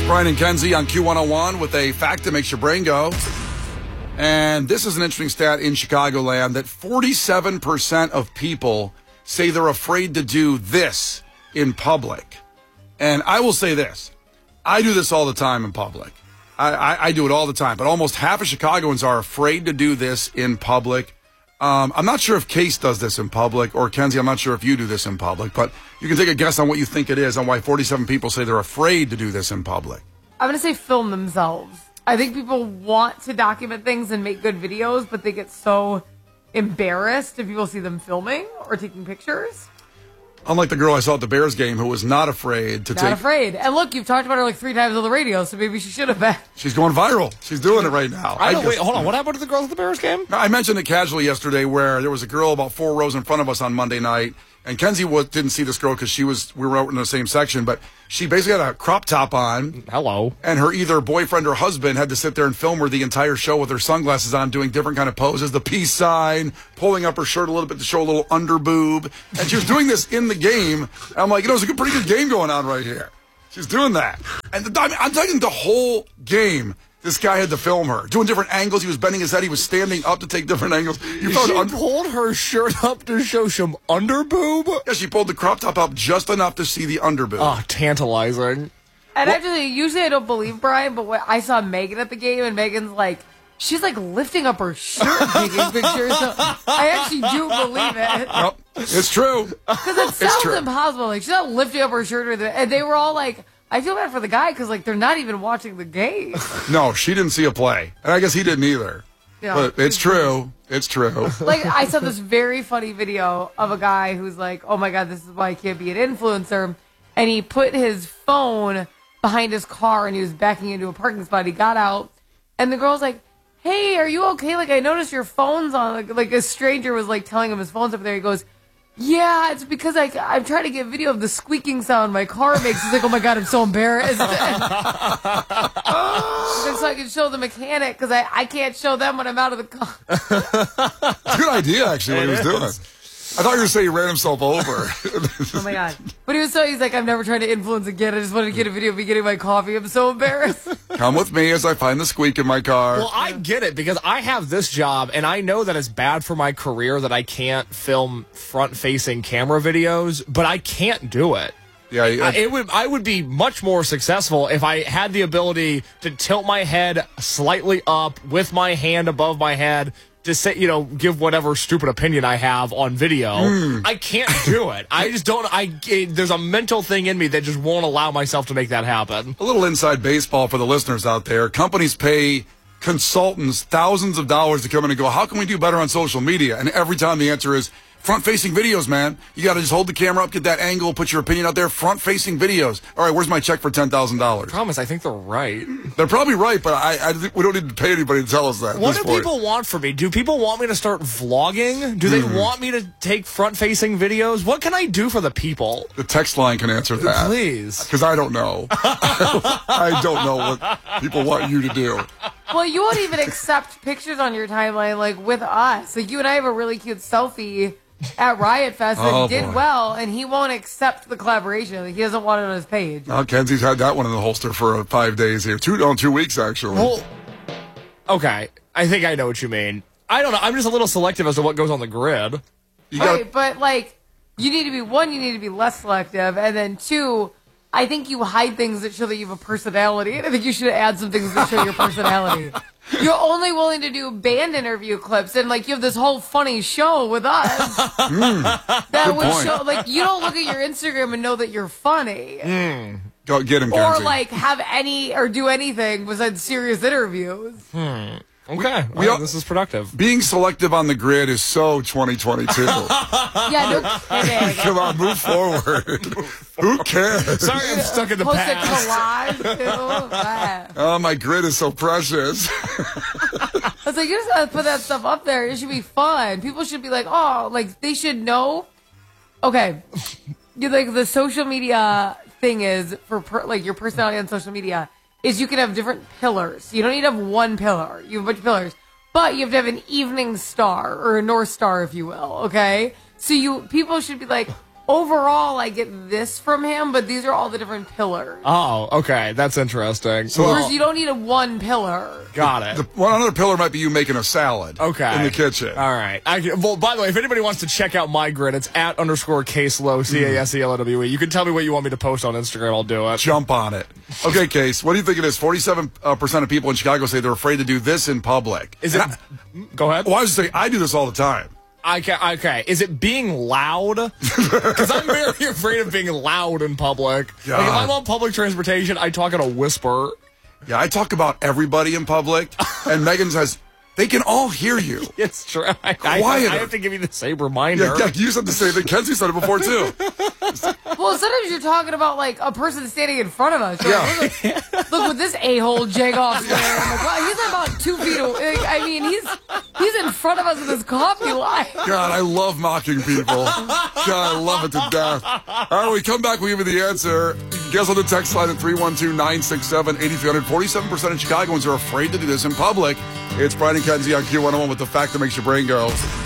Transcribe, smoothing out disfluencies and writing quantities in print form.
Brian and Kenzie on Q101 with a fact that makes your brain go. And this is an interesting stat in Chicagoland that 47% of people say they're afraid to do this in public. And I will say this. I do this all the time in public. I do it all the time. But almost half of Chicagoans are afraid to do this in public. I'm not sure if Case does this in public, or Kenzie, I'm not sure if you do this in public, but you can take a guess on what you think it is, on why 47 people say they're afraid to do this in public. I'm going to say film themselves. I think people want to document things and make good videos, but they get so embarrassed if people see them filming or taking pictures. Unlike the girl I saw at the Bears game who was not afraid to take... Not afraid. And look, you've talked about her like 3 times on the radio, so maybe she should have been. She's going viral. She's doing it right now. Wait, hold on. What happened to the girl at the Bears game? I mentioned it casually yesterday where there was a girl about 4 rows in front of us on Monday night, and Kenzie didn't see this girl because we were out in the same section, but she basically had a crop top on. Hello. And her either boyfriend or husband had to sit there and film her the entire show with her sunglasses on, doing different kind of poses, the peace sign, pulling up her shirt a little bit to show a little under boob. And she was doing this in the game. And I'm like, there's a pretty good game going on right here. She's doing that. And I'm talking the whole game. This guy had to film her, doing different angles. He was bending his head. He was standing up to take different angles. She pulled her shirt up to show some underboob? Yeah, she pulled the crop top up just enough to see the underboob. Oh, tantalizing. And actually, usually I don't believe Brian, but when I saw Megan at the game, and Megan's like, she's like lifting up her shirt taking pictures. So I actually do believe it. Nope, it's true. Because it sounds impossible. Like, she's not lifting up her shirt or anything. And they were all like, I feel bad for the guy because, like, they're not even watching the game. No, she didn't see a play. And I guess he didn't either. Yeah, but it's true. It's true. Like, I saw this very funny video of a guy who's like, oh, my God, this is why I can't be an influencer. And he put his phone behind his car, and he was backing into a parking spot. He got out, and the girl's like, hey, are you okay? Like, I noticed your phone's on. Like a stranger was, like, telling him his phone's up there. He goes, yeah, it's because I'm trying to get video of the squeaking sound my car makes. He's like, oh, my God, I'm so embarrassed. So I can show the mechanic because I can't show them when I'm out of the car. It's a good idea, actually, what he was doing. I thought you were saying he ran himself over. Oh, my God. But he's like, I'm never trying to influence again. I just wanted to get a video of me getting my coffee. I'm so embarrassed. Come with me as I find the squeak in my car. Well, I get it because I have this job, and I know that it's bad for my career that I can't film front-facing camera videos, but I can't do it. Yeah, I would be much more successful if I had the ability to tilt my head slightly up with my hand above my head to say, give whatever stupid opinion I have on video. I can't do it. I just don't. There's a mental thing in me that just won't allow myself to make that happen. A little inside baseball for the listeners out there. Companies pay consultants thousands of dollars to come in and go, how can we do better on social media? And every time the answer is front-facing videos, man. You got to just hold the camera up, get that angle, put your opinion out there. Front-facing videos. All right, where's my check for $10,000? Promise, I think they're right. They're probably right, but we don't need to pay anybody to tell us that. What do people want from me? Do people want me to start vlogging? Do they want me to take front-facing videos? What can I do for the people? The text line can answer that. Please. Because I don't know. I don't know what people want you to do. Well, you won't even accept pictures on your timeline, like, with us. Like, you and I have a really cute selfie at Riot Fest that did well, and he won't accept the collaboration. Like, he doesn't want it on his page. Kenzie's had that one in the holster for 5 days here. 2 weeks, actually. Well, okay. I think I know what you mean. I don't know. I'm just a little selective as to what goes on the grid. Right, but, like, you need to be, one, you need to be less selective, and then two, I think you hide things that show that you have a personality, and I think you should add some things that show your personality. You're only willing to do band interview clips, and, like, you have this whole funny show with us that would show, like, you don't look at your Instagram and know that you're funny. Go get him, Or, Kenzie. like, have any, or do anything besides serious interviews. Okay, this is productive. Being selective on the grid is so 2022. Yeah, no kidding. Come on, move forward. Who cares? Sorry, I'm stuck in the Post past. a collage, too. Oh, my grid is so precious. I was like, you just gotta put that stuff up there. It should be fun. People should be like, oh, like, they should know. Okay. Like, the social media thing is, for, like, your personality on social media, is you can have different pillars. You don't need to have one pillar. You have a bunch of pillars. But you have to have an evening star, or a North Star, if you will, okay? So people should be like, overall, I get this from him, but these are all the different pillars. Oh, okay. That's interesting. Whereas you don't need a one pillar. Got it. One other pillar might be you making a salad. Okay. In the kitchen. All right. Well, by the way, if anybody wants to check out my grid, it's @_Caselow, CASELOWE. You can tell me what you want me to post on Instagram. I'll do it. Jump on it. Okay, Case, what do you think it is? 47% of people in Chicago say they're afraid to do this in public. Go ahead. Well, I was just saying, I do this all the time. Okay. Is it being loud? Because I'm very afraid of being loud in public. Like, if I'm on public transportation, I talk in a whisper. Yeah, I talk about everybody in public, and Megan says, they can all hear you. It's true. I have to give you the same reminder. Yeah, you said the same thing. Kenzie said it before, too. Well, sometimes you're talking about, like, a person standing in front of us. You're like, look what this a-hole Jagoff's wearing. I'm like, wow, he's about 2 feet away. I mean, he's in front of us with his coffee line. God, I love mocking people. God, I love it to death. All right, we come back, we give you the answer. Guess on the text line at 312-967-8300. 47% of Chicagoans are afraid to do this in public. It's Brian and Kenzie on Q101 with the fact that makes your brain go.